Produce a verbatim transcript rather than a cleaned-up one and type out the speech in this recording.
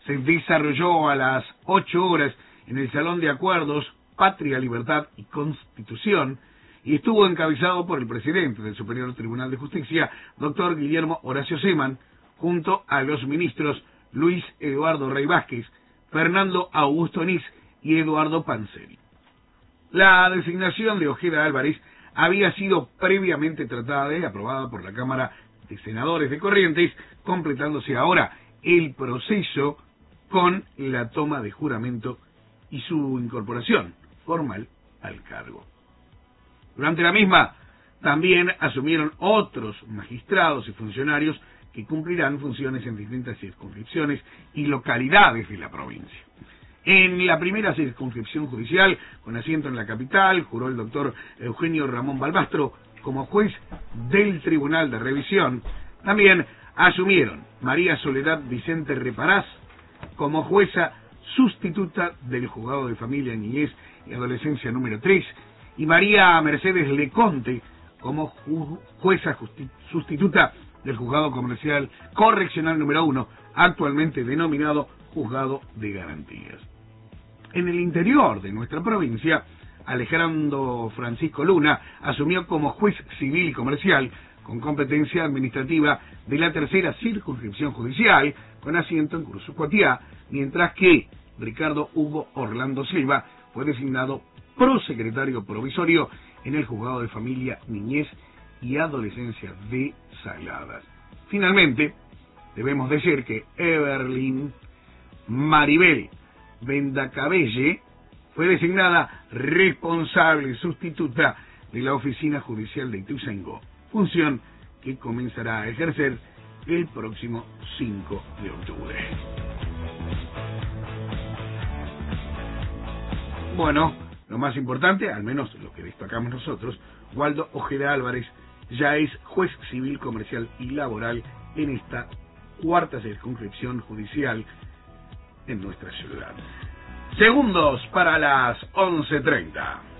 se desarrolló a las ocho horas en el Salón de Acuerdos Patria, Libertad y Constitución, y estuvo encabezado por el presidente del Superior Tribunal de Justicia, doctor Guillermo Horacio Seman, junto a los ministros Luis Eduardo Rey Vázquez, Fernando Augusto Onís y Eduardo Panseri. La designación de Ojeda Álvarez había sido previamente tratada y aprobada por la Cámara de Senadores de Corrientes, completándose ahora el proceso con la toma de juramento y su incorporación formal al cargo. Durante la misma, también asumieron otros magistrados y funcionarios que cumplirán funciones en distintas circunscripciones y localidades de la provincia. En la primera circunscripción judicial, con asiento en la capital, juró el doctor Eugenio Ramón Balbastro como juez del Tribunal de Revisión. También asumieron María Soledad Vicente Reparás como jueza sustituta del Juzgado de Familia, Niñez y Adolescencia número tres, y María Mercedes Leconte como ju jueza sustituta del Juzgado Comercial Correccional número uno, actualmente denominado Juzgado de Garantías. En el interior de nuestra provincia, Alejandro Francisco Luna asumió como juez civil y comercial con competencia administrativa de la tercera circunscripción judicial, con asiento en Curuzucuatiá, mientras que Ricardo Hugo Orlando Silva fue designado prosecretario provisorio en el Juzgado de Familia, Niñez y Adolescencia de Saladas. Finalmente, debemos decir que Eberlin Maribel Vendacabelle fue designada responsable sustituta de la Oficina Judicial de Ituzaingó, función que comenzará a ejercer el próximo cinco de octubre. Bueno, lo más importante, al menos lo que destacamos nosotros, Waldo Ojeda Álvarez ya es juez civil, comercial y laboral en esta cuarta circunscripción judicial en nuestra ciudad. Segundos para las once treinta.